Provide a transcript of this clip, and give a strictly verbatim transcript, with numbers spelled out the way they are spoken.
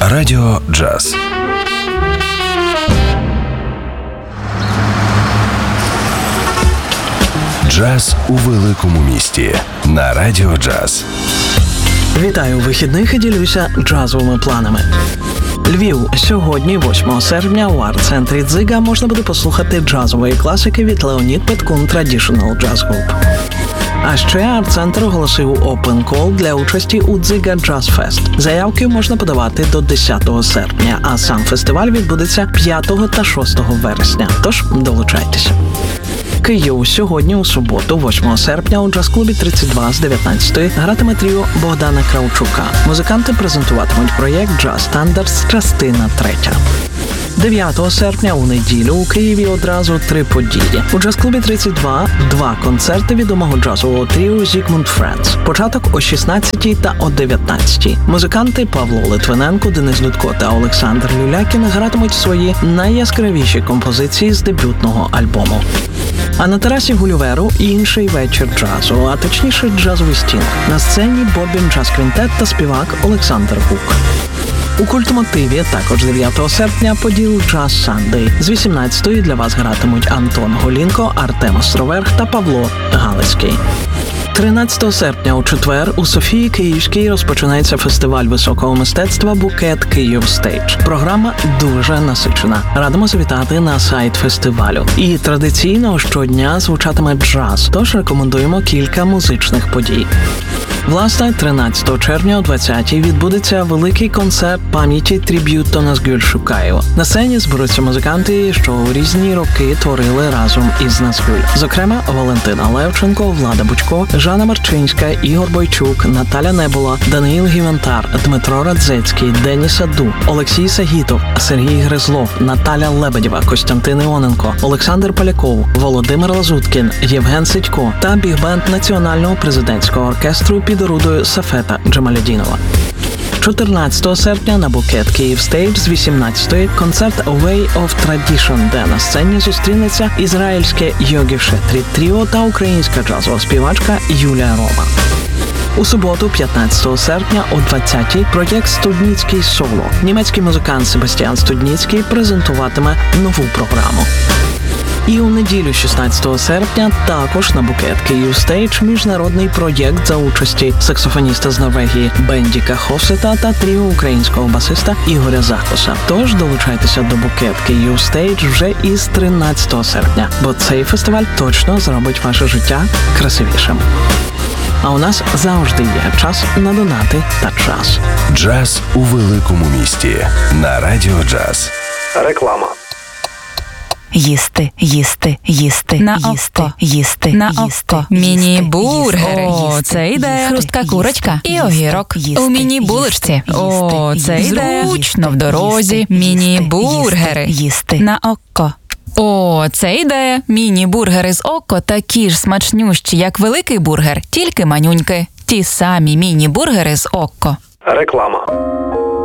Радіо Джаз. Джаз у великому місті на Радіо Джаз. Вітаю вихідних і ділюся джазовими планами. Львів. Сьогодні, восьмого серпня, у арт-центрі «Дзига» можна буде послухати джазової класики від Леонід Петкун Traditional Jazz Group. А ще арт-центр оголосив Open Call для участі у «Дзига Jazz Fest». Заявки можна подавати до десятого серпня, а сам фестиваль відбудеться п'ятого та шостого вересня. Тож долучайтеся. Київ. Сьогодні, у суботу, восьмого серпня, у джаз-клубі тридцять два з дев'ятнадцятої гратиме тріо Богдана Кравчука. Музиканти презентуватимуть проєкт «Джаз Стандардс. Частина третя». дев'ятого серпня у неділю у Києві одразу три події. У джаз-клубі тридцять два два концерти відомого джазового тріо Zigmund Friends. Початок о шістнадцятій та о дев'ятнадцятій. Музиканти Павло Литвиненко, Денис Дудко та Олександр Люлякін гратимуть свої найяскравіші композиції з дебютного альбому. А на терасі Гуліверу інший вечір джазу, а точніше джазовий стіл. На сцені Бобін джаз-квінтет та співак Олександр Гук. У Культмотиві також дев'ятого серпня поділ «Джаз Сандей». З вісімнадцятої для вас гратимуть Антон Голінко, Артем Островерх та Павло Галицький. тринадцятого серпня у четвер у Софії Київській розпочинається фестиваль високого мистецтва «Букет Київ Стейдж». Програма дуже насичена. Радимо завітати на сайт фестивалю. І традиційно щодня звучатиме джаз, тож рекомендуємо кілька музичних подій. Власне, тринадцятого червня о двадцятій відбудеться великий концерт пам'яті триб'ют до Назгуль Шукаєва. На сцені зберуться музиканти, що у різні роки творили разом із Назгуль. Зокрема, Валентина Левченко, Влада Бучко, Жанна Марчинська, Ігор Бойчук, Наталя Небола, Даниїл Гівентар, Дмитро Радзецький, Деніс Аду, Олексій Сагітов, Сергій Гризлов, Наталя Лебедєва, Костянтин Іоненко, Олександр Поляков, Володимир Лазуткін, Євген Сидько та біг-бенд Національного президентського оркестру під орудою Сафета Джамалєдінова. чотирнадцятого серпня на «Букет Київ Стейдж» з вісімнадцятої концерт «Way of Tradition», де на сцені зустрінеться ізраїльське Йогі Шетрі тріо та українська джазова співачка Юлія Рома. У суботу, п'ятнадцятого серпня о двадцятій проєкт «Студніцький соло». Німецький музикант Себастьян Студніцький презентуватиме нову програму. І у неділю, шістнадцятого серпня, також на «Букет Київ Стейдж» міжнародний проєкт за участі саксофоніста з Норвегії Бендіка Хофсета та тріо українського басиста Ігоря Захоса. Тож долучайтеся до «Букет Київ Стейдж» вже із тринадцятого серпня, бо цей фестиваль точно зробить ваше життя красивішим. А у нас завжди є час на донати та час. Джаз у великому місті на Радіо Джаз. Реклама. Їсти, їсти, їсти, на їсти, око, їсти, на їсти, око. Міні-бургери. О, їсти, це ідея. їсти, Хрустка їсти, курочка і їсти, огірок. їсти, У міні-булочці. їсти, О, їсти, це їсти, ідея. Зручно в їсти, дорозі. їсти, Міні-бургери. їсти, їсти. На око. О, це ідея. Міні-бургери з око такі ж смачнющі, як великий бургер, тільки манюньки. Ті самі міні-бургери з око. Реклама.